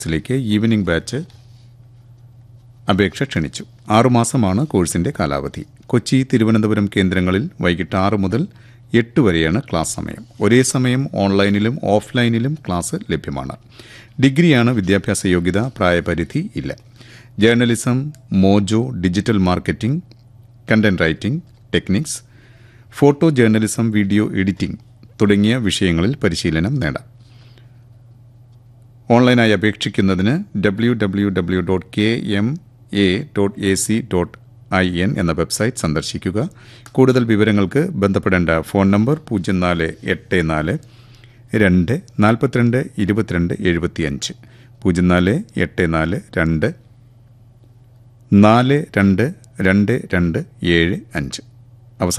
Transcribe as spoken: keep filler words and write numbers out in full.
ിലേക്ക് evening batch അപേക്ഷ ക്ഷണിച്ചു. ആറുമാസമാണ് കോഴ്സിന്റെ കാലാവധി. കൊച്ചി, തിരുവനന്തപുരം കേന്ദ്രങ്ങളിൽ വൈകിട്ട് ആറ് മുതൽ എട്ട് വരെയാണ് ക്ലാസ് സമയം. ഒരേ സമയം ഓൺലൈനിലും ഓഫ്ലൈനിലും ക്ലാസ് ലഭ്യമാണ്. ഡിഗ്രിയാണ് വിദ്യാഭ്യാസ യോഗ്യത. പ്രായപരിധി ഇല്ല. Journalism, mojo, digital marketing, content writing techniques, photo journalism, video editing തുടങ്ങിയ വിഷയങ്ങളിൽ പരിശീലനം നേടാം. ഓൺലൈനായി അപേക്ഷിക്കുന്നതിന് W W W dot K M A dot A C dot I N എന്ന വെബ്സൈറ്റ് സന്ദർശിക്കുക. കൂടുതൽ വിവരങ്ങൾക്ക് ബന്ധപ്പെടേണ്ട ഫോൺ നമ്പർ പൂജ്യം നാല് എട്ട് നാല് രണ്ട് നാൽപ്പത്തിരണ്ട് ഇരുപത്തിരണ്ട് എഴുപത്തിയഞ്ച് പൂജ്യം നാല് എട്ട് നാല് രണ്ട് നാല് രണ്ട് രണ്ട് രണ്ട് ഏഴ് അഞ്ച്.